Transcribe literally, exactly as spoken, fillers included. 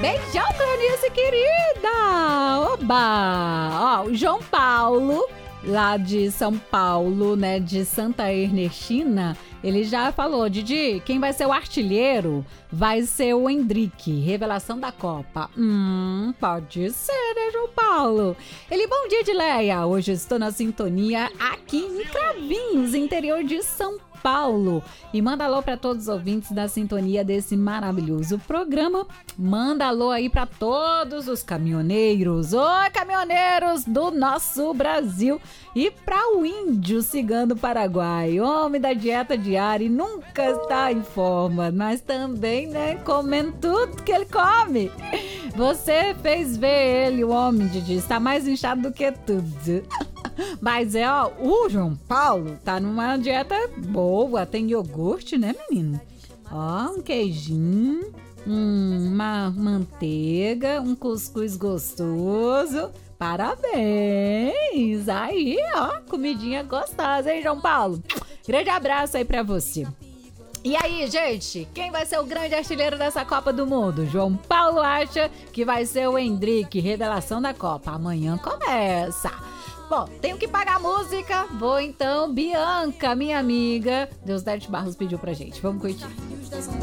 Beijão, Cleonice, querida! Oba! Ó, o João Paulo, lá de São Paulo, né, de Santa Ernestina, ele já falou, Didi, quem vai ser o artilheiro vai ser o Endrick, revelação da Copa. Hum, pode ser, né, João Paulo? Ele, bom dia, Dileia, hoje estou na sintonia aqui em Cravinhos, interior de São Paulo. E manda alô para todos os ouvintes da sintonia desse maravilhoso programa. Manda alô aí para todos os caminhoneiros. Oi, caminhoneiros do nosso Brasil. E para o índio cigano paraguai, homem da dieta diária e nunca está em forma, mas também, né, comendo tudo que ele come. Você fez ver ele, o homem, Didi, está mais inchado do que tudo. Mas é, ó, o João Paulo tá numa dieta boa, tem iogurte, né, menino? Ó, um queijinho, hum, uma manteiga, um cuscuz gostoso. Parabéns! Aí, ó, comidinha gostosa, hein, João Paulo? Grande abraço aí pra você. E aí, gente, quem vai ser o grande artilheiro dessa Copa do Mundo? João Paulo acha que vai ser o Endrick, revelação da Copa. Amanhã começa. Bom, tenho que pagar a música. Vou então, Bianca, minha amiga. Deusdete Barros pediu pra gente. Vamos curtir.